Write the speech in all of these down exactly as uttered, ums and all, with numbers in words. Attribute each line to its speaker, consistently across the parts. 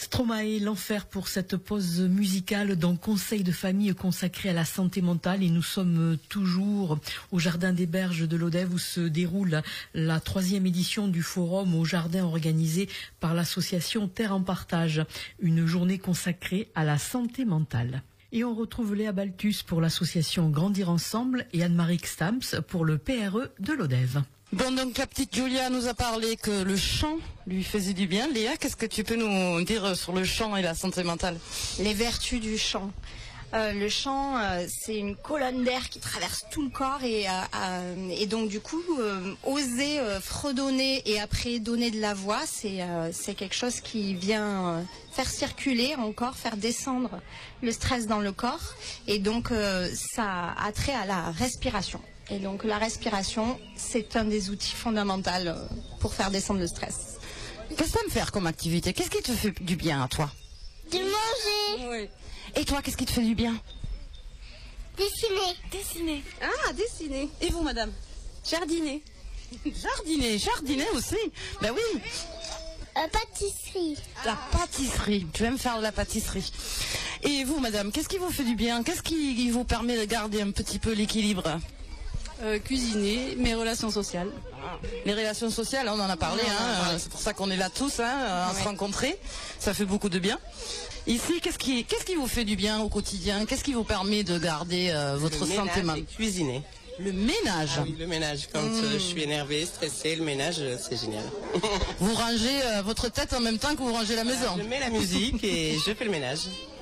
Speaker 1: Stromae, l'enfer pour cette pause musicale dans Conseil de famille consacré à la santé mentale. Et nous sommes toujours au Jardin des Berges de Lodève où se déroule la troisième édition du forum au jardin organisé par l'association Terre en Partage. Une journée consacrée à la santé mentale. Et on retrouve Léa Balthus pour l'association Grandir Ensemble et Anne-Marie Stamps pour le P R E de Lodève.
Speaker 2: Bon, donc la petite Julia nous a parlé que le chant lui faisait du bien. Léa, qu'est-ce que tu peux nous dire sur le chant et la santé mentale?
Speaker 3: Les vertus du chant. Euh, le chant, euh, c'est une colonne d'air qui traverse tout le corps et, euh, euh, et donc du coup, euh, oser euh, fredonner et après donner de la voix, c'est euh, c'est quelque chose qui vient euh, faire circuler encore, faire descendre le stress dans le corps et donc euh, ça a trait à la respiration. Et donc la respiration, c'est un des outils fondamentaux pour faire descendre le stress.
Speaker 2: Qu'est-ce que tu aimes faire comme activité? Qu'est-ce qui te fait du bien à toi?
Speaker 4: De manger.
Speaker 2: Oui. Et toi, qu'est-ce qui te fait du bien?
Speaker 4: Dessiner.
Speaker 2: Dessiner.
Speaker 3: Ah, dessiner.
Speaker 2: Et vous, madame?
Speaker 3: Jardiner.
Speaker 2: Jardiner, jardiner aussi. Ben oui.
Speaker 4: Euh, pâtisserie.
Speaker 2: La pâtisserie. Tu aimes faire de la pâtisserie. Et vous, madame, qu'est-ce qui vous fait du bien? Qu'est-ce qui vous permet de garder un petit peu l'équilibre?
Speaker 5: Euh, cuisiner, mes relations sociales.
Speaker 2: Les relations sociales, on en a parlé, hein, c'est pour ça qu'on est là tous, hein, à se rencontrer, ça fait beaucoup de bien. Ici, qu'est-ce qui, qu'est-ce qui vous fait du bien au quotidien? Qu'est-ce qui vous permet de garder euh, votre
Speaker 6: le
Speaker 2: santé
Speaker 6: mentale?
Speaker 2: mentale?
Speaker 6: Cuisiner.
Speaker 2: Le ménage.
Speaker 6: Ah oui, le ménage. Quand
Speaker 2: mmh.
Speaker 6: euh, je suis énervée, stressée, le ménage, euh, c'est génial.
Speaker 2: Vous rangez euh, votre tête en même temps que vous rangez la maison.
Speaker 6: Je mets la musique et je fais le ménage.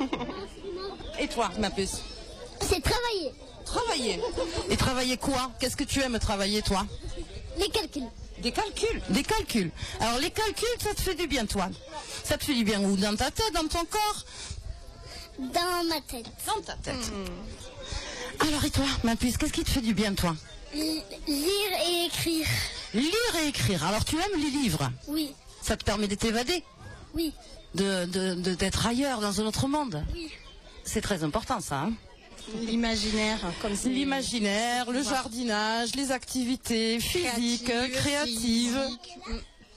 Speaker 2: Et toi, ma puce?
Speaker 4: C'est travailler.
Speaker 2: Travailler. Et travailler quoi? Qu'est-ce que tu aimes travailler, toi?
Speaker 4: Les calculs.
Speaker 2: Des calculs. Des calculs. Alors les calculs, ça te fait du bien, toi? Ça te fait du bien où? Dans ta tête, dans ton corps?
Speaker 4: Dans ma tête.
Speaker 2: Dans ta tête. Mmh. Alors et toi, ma puce, qu'est-ce qui te fait du bien, toi?
Speaker 4: L- lire et écrire.
Speaker 2: Lire et écrire. Alors tu aimes les livres?
Speaker 4: Oui.
Speaker 2: Ça te permet de t'évader?
Speaker 4: Oui.
Speaker 2: De, de, de, d'être ailleurs, dans un autre monde?
Speaker 4: Oui.
Speaker 2: C'est très important, ça, hein?
Speaker 3: L'imaginaire, comme c'est...
Speaker 2: L'imaginaire, le jardinage, les activités physiques,
Speaker 3: Créative,
Speaker 2: créatives.
Speaker 3: physique.